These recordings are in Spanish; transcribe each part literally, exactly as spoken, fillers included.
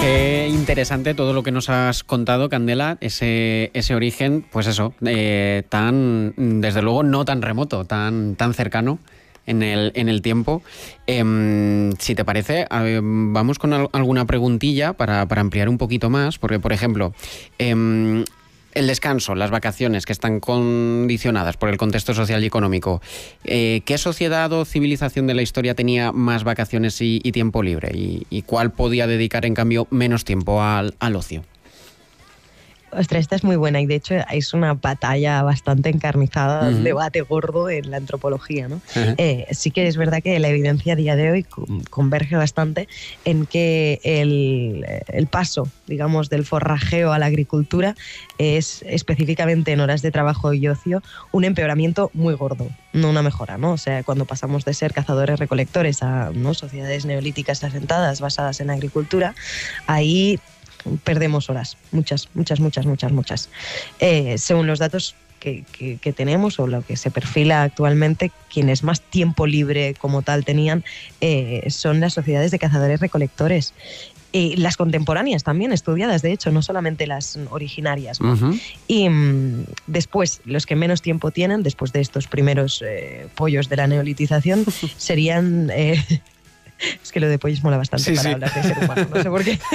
Qué interesante todo lo que nos has contado, Candela, ese, ese origen, pues eso, eh, tan, desde luego, no tan remoto, tan, tan cercano en el, en el tiempo. Eh, si te parece, eh, vamos con al, alguna preguntilla para, para ampliar un poquito más, porque, por ejemplo, eh, el descanso, las vacaciones que están condicionadas por el contexto social y económico. Eh, ¿Qué sociedad o civilización de la historia tenía más vacaciones y, y tiempo libre? ¿Y, y cuál podía dedicar, en cambio, menos tiempo al, al ocio? Ostras, esta es muy buena y de hecho es una batalla bastante encarnizada, uh-huh. un debate gordo en la antropología, ¿no? Uh-huh. Eh, sí que es verdad que la evidencia a día de hoy converge bastante en que el, el paso, digamos, del forrajeo a la agricultura es específicamente en horas de trabajo y ocio un empeoramiento muy gordo, no una mejora, ¿no? O sea, cuando pasamos de ser cazadores-recolectores a, ¿no?, sociedades neolíticas asentadas basadas en agricultura, ahí perdemos horas, muchas, muchas, muchas, muchas, muchas. Eh, según los datos que, que, que tenemos o lo que se perfila actualmente, quienes más tiempo libre como tal tenían eh, son las sociedades de cazadores-recolectores. Y las contemporáneas también, estudiadas, de hecho, no solamente las originarias, ¿no? Uh-huh. Y mmm, después, los que menos tiempo tienen, después de estos primeros eh, pollos de la neolitización, serían... Eh, es que lo de pollos mola bastante sí, para sí. hablar de ser humano, no sé por qué.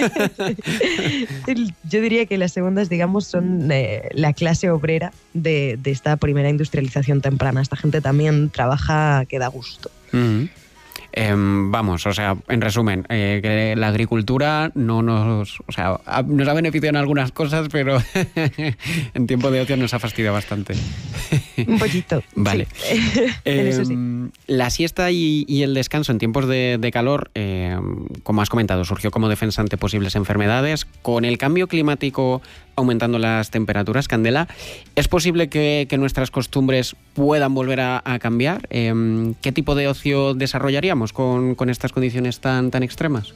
Yo diría que las segundas, digamos, son eh, la clase obrera de, de esta primera industrialización temprana. Esta gente también trabaja que da gusto. Uh-huh. Eh, vamos, o sea, en resumen, eh, que la agricultura no nos, o sea, nos ha beneficiado en algunas cosas, pero en tiempo de ocio nos ha fastidiado bastante. Un poquito. Vale. Sí. Eh, Eso sí. La siesta y, y el descanso en tiempos de, de calor, eh, como has comentado, surgió como defensa ante posibles enfermedades. Con el cambio climático aumentando las temperaturas, Candela, ¿es posible que, que nuestras costumbres puedan volver a, a cambiar? Eh, ¿Qué tipo de ocio desarrollaríamos con, con estas condiciones tan, tan extremas?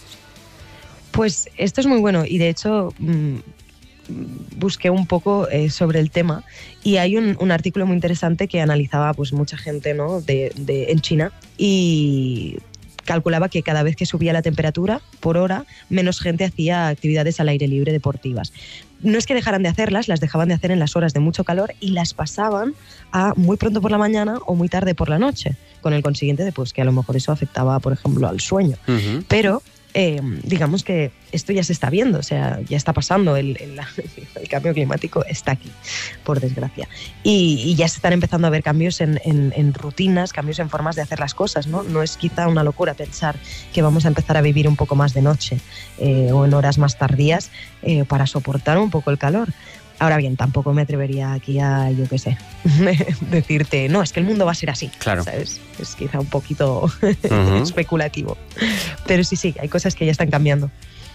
Pues esto es muy bueno y de hecho mmm, busqué un poco eh, sobre el tema y hay un, un artículo muy interesante que analizaba pues mucha gente, ¿no?, de, de, en China y calculaba que cada vez que subía la temperatura por hora, menos gente hacía actividades al aire libre deportivas. No es que dejaran de hacerlas, las dejaban de hacer en las horas de mucho calor y las pasaban a muy pronto por la mañana o muy tarde por la noche, con el consiguiente de pues, que a lo mejor eso afectaba, por ejemplo, al sueño. Uh-huh. Pero eh, digamos que esto ya se está viendo, o sea, ya está pasando, el, el, el cambio climático está aquí, por desgracia. Y, y ya se están empezando a ver cambios en, en, en rutinas, cambios en formas de hacer las cosas, ¿no? No es quizá una locura pensar que vamos a empezar a vivir un poco más de noche eh, o en horas más tardías eh, para soportar un poco el calor. Ahora bien, tampoco me atrevería aquí a, yo qué sé, decirte, no, es que el mundo va a ser así, claro. ¿sabes? Es quizá un poquito uh-huh. especulativo. Pero sí, sí, hay cosas que ya están cambiando.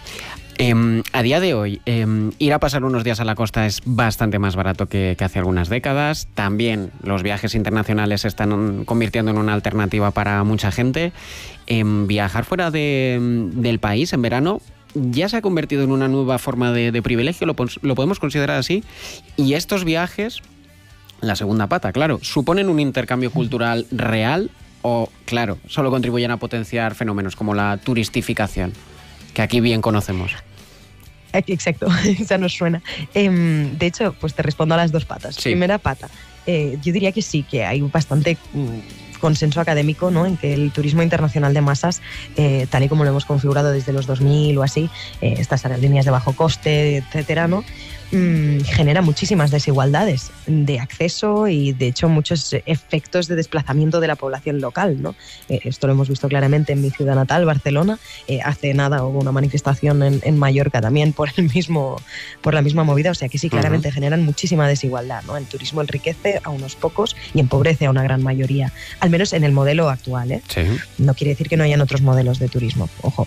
Eh, a día de hoy, eh, ir a pasar unos días a la costa es bastante más barato que, que hace algunas décadas. También los viajes internacionales se están convirtiendo en una alternativa para mucha gente. Eh, viajar fuera de, del país en verano ya se ha convertido en una nueva forma de, de privilegio, lo, lo podemos considerar así. Y estos viajes, la segunda pata, claro, ¿suponen un intercambio cultural real o, claro, solo contribuyen a potenciar fenómenos como la turistificación, que aquí bien conocemos? Exacto, esa nos suena. Eh, de hecho, pues te respondo a las dos patas. Sí. Primera pata, eh, yo diría que sí, que hay bastante mm, consenso académico, ¿no?, en que el turismo internacional de masas, eh, tal y como lo hemos configurado desde los dos mil o así, eh, estas aerolíneas de bajo coste, etcétera, ¿no?, mmm, genera muchísimas desigualdades de acceso y, de hecho, muchos efectos de desplazamiento de la población local, ¿no? Eh, esto lo hemos visto claramente en mi ciudad natal, Barcelona. Eh, hace nada hubo una manifestación en, en Mallorca también por el mismo, por la misma movida, o sea que sí, claramente uh-huh. generan muchísima desigualdad, ¿no? El turismo enriquece a unos pocos y empobrece a una gran mayoría, al menos en el modelo actual, ¿eh? Sí. No quiere decir que no hayan otros modelos de turismo, ojo.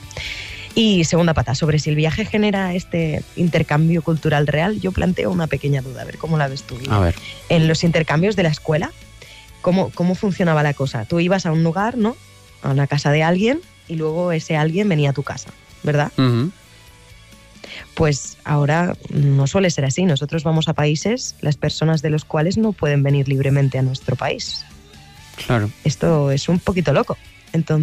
Y segunda pata, sobre si el viaje genera este intercambio cultural real, yo planteo una pequeña duda, a ver cómo la ves tú. A ver. En los intercambios de la escuela, ¿cómo, cómo funcionaba la cosa? Tú ibas a un lugar, ¿no?, a una casa de alguien, y luego ese alguien venía a tu casa, ¿verdad? Uh-huh. Pues ahora no suele ser así. Nosotros vamos a países, las personas de los cuales no pueden venir libremente a nuestro país. Claro. Esto es un poquito loco. Entonces,